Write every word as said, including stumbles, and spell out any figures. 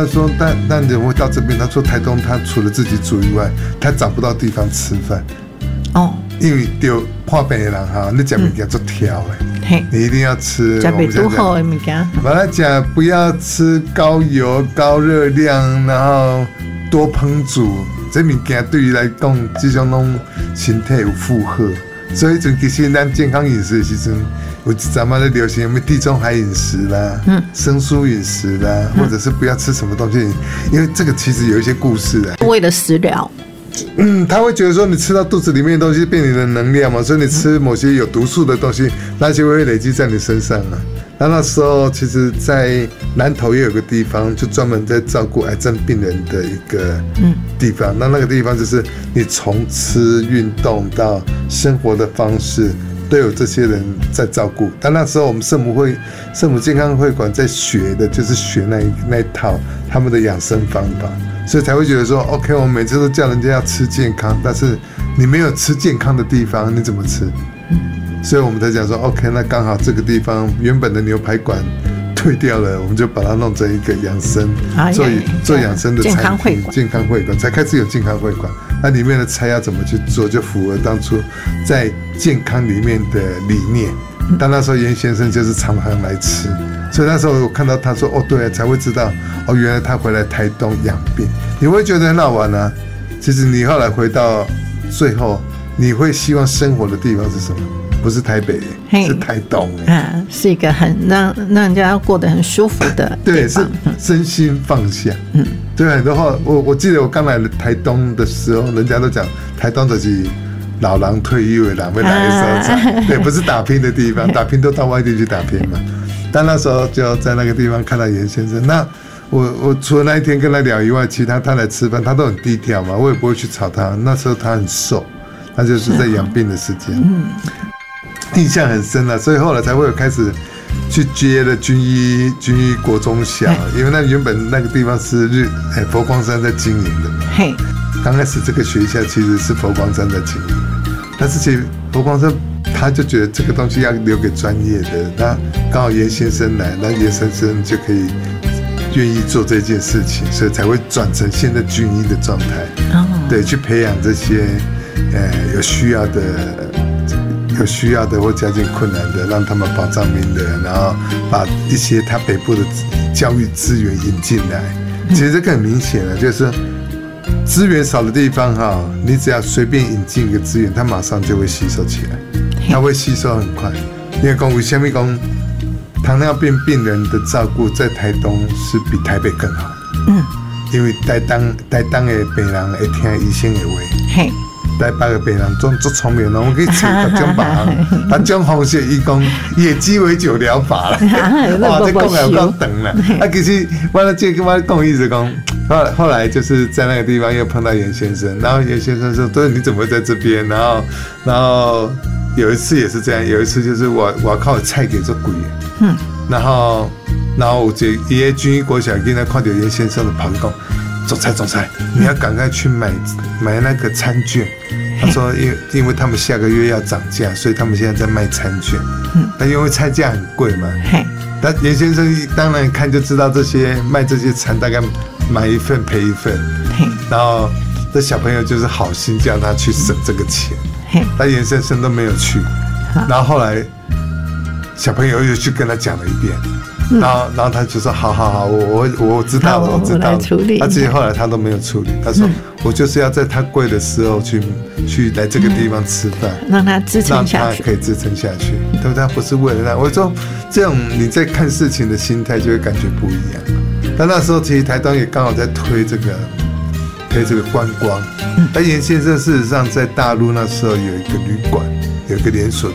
他说但但人会到这边，他说台东他除了自己煮以外，他找不到地方吃饭。哦，因为丢破病的人哈，你吃物件做挑的，你一定要吃。 吃不多好的物件。 把它讲不要吃高油、高热量，然后多烹煮，这物件对于来讲，这种拢身体有负荷。所以，其实咱健康饮食的时阵，有一阵嘛在流行什么地中海饮食啦，嗯，生蔬饮食啦，或者是不要吃什么东西，因为这个其实有一些故事的。 为了食疗， 嗯，他会觉得说你吃到肚子里面的东西变你的能量嘛，所以你吃某些有毒素的东西，那些会累积在你身上啊。那那时候，其实，在南投也有个地方，就专门在照顾癌症病人的一个地方。那那个地方就是你从吃、运动到生活的方式，都有这些人在照顾。但那时候我们圣母会、圣母健康会馆在学的就是学那一那一套他们的养生方法，所以才会觉得说 ，OK， 我们每次都叫人家要吃健康，但是你没有吃健康的地方，你怎么吃？所以我们才讲说 ，OK， 那刚好这个地方原本的牛排馆退掉了，我们就把它弄成一个养生，啊、做做养生的健康会馆， 健康会馆才开始有健康会馆。那里面的菜要怎么去做，就符合当初在健康里面的理念。但那时候严先生就是常常来吃，所以那时候我看到他说，哦，对、啊，才会知道，哦，原来他回来台东养病，你会觉得很好玩啊。其实你后来回到最后，你会希望生活的地方是什么？不是台北，是台东， 啊，是一个很让让人家过得很舒服的地方， 对，是身心放下。嗯，对，很多话，我我记得我刚来台东的时候，人家都讲台东就是老人退休的人要来的时候，啊、对，不是打拼的地方，打拼都到外地去打拼嘛。但那时候就在那个地方看到严先生，那我我除了那一天跟他聊以外，其他他来吃饭，他都很低调嘛，我也不会去吵他。那时候他很瘦，他就是在养病的时间。嗯。印象很深了、啊，所以后来才会有开始去接了军医军医国中小，因为那原本那个地方是日哎佛光山在经营的嘛。嘿，刚开始这个学校其实是佛光山在经营的，但是其实佛光山他就觉得这个东西要留给专业的，那刚好严先生来，那严先生就可以愿意做这件事情，所以才会转成现在军医的状态。哦，对，去培养这些呃有需要的。有需要的或家境困难的，让他们保障命的，然后把一些他北部的教育资源引进来。其实这个很明显的，就是资源少的地方哈，你只要随便引进一个资源，它马上就会吸收起来，它会吸收很快。因为讲为什么讲糖尿病病人的照顾在台东是比台北更好？嗯，因为台东台东的病人会听医生的话。嘿。台北的病人总足聪明了，我可以找各种别行，他种方式伊讲野鸡尾酒疗法啦，哇，这讲了有够长啦。啊，其实我咧这我讲意思讲，后后来就是在那个地方又碰到严先生，然后严先生说：“对，你怎么会在这边？”然后，然后有一次也是这样，有一次就是我我靠菜给做鬼，嗯，然后然后我这爷爷军医国小囡仔看到严先生的跑去讲。总裁，总裁，你要赶快去买买那个餐券。他说，因为因为他们下个月要涨价，所以他们现在在卖餐券。嗯，但因为菜价很贵嘛，但严先生当然看就知道这些卖这些餐大概买一份赔一份。然后这小朋友就是好心叫他去省这个钱，但严先生都没有去。然后后来小朋友又去跟他讲了一遍。然后，然后他就说：“好好好，我我我知道了，我知道了。”他自己后来他都没有处理。他说：“我就是要在他贵的时候去去来这个地方吃饭， 让他支撑下去， 让他可以支撑下去，对不对？他不是为了那。我说这种你在看事情的心态就会感觉不一样。但那时候其实台东也刚好在推这个推这个观光。但严先生事实上在大陆那时候有一个旅馆，有一个连锁。”